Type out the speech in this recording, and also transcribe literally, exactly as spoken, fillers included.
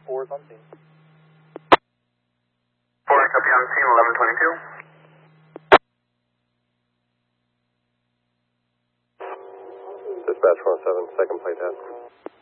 four is on scene. four, copy on scene, eleven twenty-two. Dispatch one oh seven, second plate head.